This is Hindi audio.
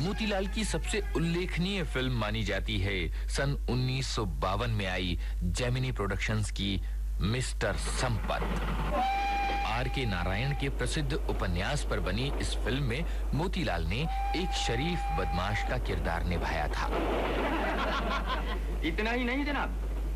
मोतीलाल की सबसे उल्लेखनीय फिल्म मानी जाती है सन 1952 में आई जेमिनी प्रोडक्शंस की मिस्टर संपत। आर.के. नारायण के प्रसिद्ध उपन्यास पर बनी इस फिल्म में मोतीलाल ने एक शरीफ बदमाश का किरदार निभाया था। इतना ही नहीं जनाब,